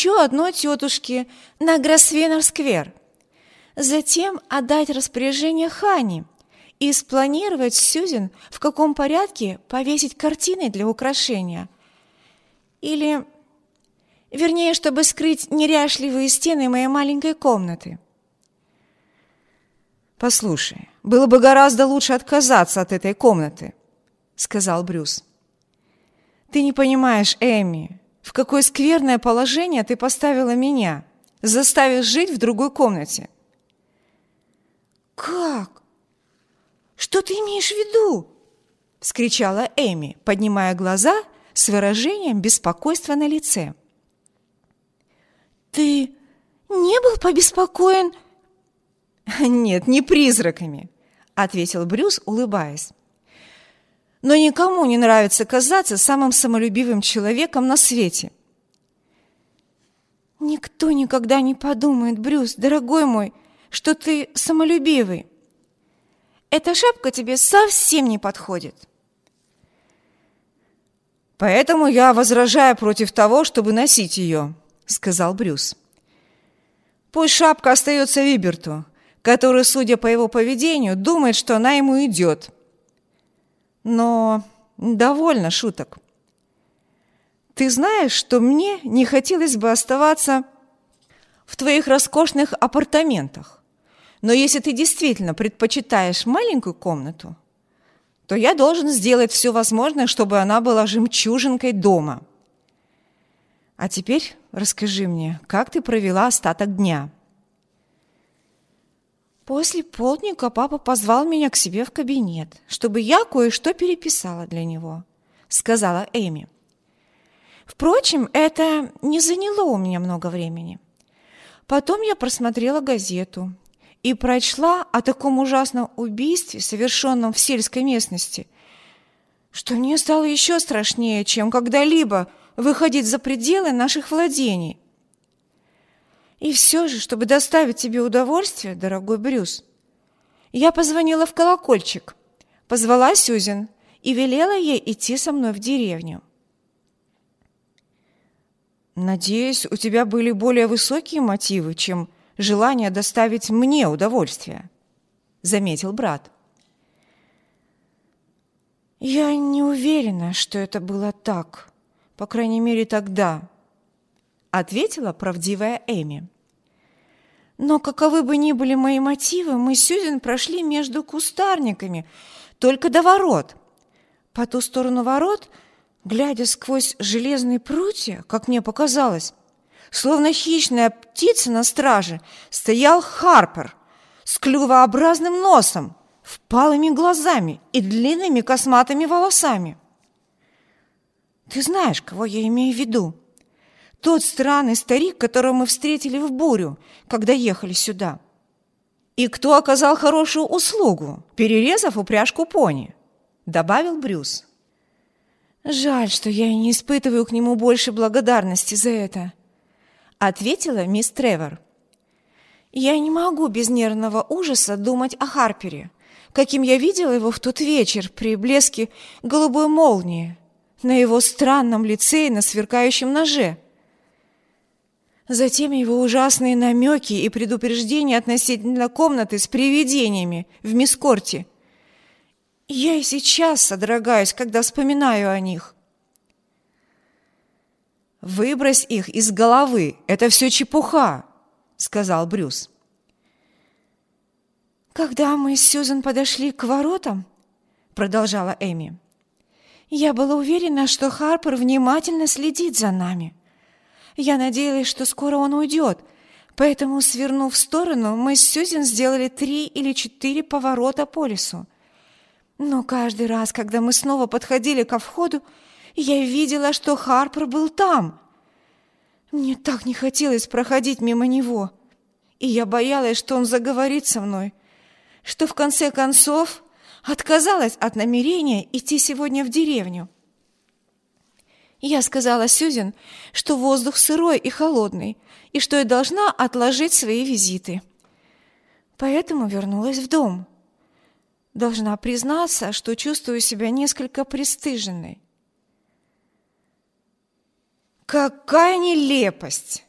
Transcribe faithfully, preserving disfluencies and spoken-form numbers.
еще одной тетушке на Гросвеннер-сквер. Затем отдать распоряжение Ханни и спланировать с Сьюзен, в каком порядке повесить картины для украшения. Или, вернее, чтобы скрыть неряшливые стены моей маленькой комнаты. «Послушай, было бы гораздо лучше отказаться от этой комнаты», — сказал Брюс. «Ты не понимаешь, Эми, в какое скверное положение ты поставила меня, заставив жить в другой комнате». «Как? Что ты имеешь в виду?» — вскричала Эми, поднимая глаза с выражением беспокойства на лице. «Ты не был побеспокоен?» «Нет, не призраками», — ответил Брюс, улыбаясь. «Но никому не нравится казаться самым самолюбивым человеком на свете». «Никто никогда не подумает, Брюс, дорогой мой, что ты самолюбивый. Эта шапка тебе совсем не подходит». «Поэтому я возражаю против того, чтобы носить ее», — сказал Брюс. «Пусть шапка остается Виберту, который, судя по его поведению, думает, что она ему идет. Но довольно шуток. Ты знаешь, что мне не хотелось бы оставаться в твоих роскошных апартаментах, но если ты действительно предпочитаешь маленькую комнату, то я должен сделать все возможное, чтобы она была жемчужинкой дома. А теперь расскажи мне, как ты провела остаток дня?» После полдника папа позвал меня к себе в кабинет, чтобы я кое-что переписала для него, сказала Эми. Впрочем, это не заняло у меня много времени. Потом я просмотрела газету и прочла о таком ужасном убийстве, совершенном в сельской местности, что мне стало еще страшнее, чем когда-либо выходить за пределы наших владений. И все же, чтобы доставить тебе удовольствие, дорогой Брюс, я позвонила в колокольчик, позвала Сьюзен и велела ей идти со мной в деревню. «Надеюсь, у тебя были более высокие мотивы, чем желание доставить мне удовольствие», — заметил брат. «Я не уверена, что это было так, по крайней мере тогда», — ответила правдивая Эми. «Но каковы бы ни были мои мотивы, мы с Сьюзен прошли между кустарниками, только до ворот. По ту сторону ворот, глядя сквозь железные прутья, как мне показалось, словно хищная птица на страже, стоял Харпер с клювообразным носом, впалыми глазами и длинными косматыми волосами. Ты знаешь, кого я имею в виду? Тот странный старик, которого мы встретили в бурю, когда ехали сюда. И кто оказал хорошую услугу, перерезав упряжку пони, добавил Брюс. Жаль, что я не испытываю к нему больше благодарности за это, ответила мисс Тревор. Я не могу без нервного ужаса думать о Харпере, каким я видела его в тот вечер при блеске голубой молнии на его странном лице и на сверкающем ноже. Затем его ужасные намеки и предупреждения относительно комнаты с привидениями в мисс-корте. Я и сейчас содрогаюсь, когда вспоминаю о них. «Выбрось их из головы, это все чепуха», — сказал Брюс. «Когда мы с Сьюзен подошли к воротам, — продолжала Эми, — я была уверена, что Харпер внимательно следит за нами. Я надеялась, что скоро он уйдет, поэтому, свернув в сторону, мы с Сьюзен сделали три или четыре поворота по лесу. Но каждый раз, когда мы снова подходили ко входу, я видела, что Харпер был там. Мне так не хотелось проходить мимо него, и я боялась, что он заговорит со мной, что в конце концов отказалась от намерения идти сегодня в деревню. Я сказала Сьюзен, что воздух сырой и холодный, и что я должна отложить свои визиты. Поэтому вернулась в дом. Должна признаться, что чувствую себя несколько пристыженной. «Какая нелепость!»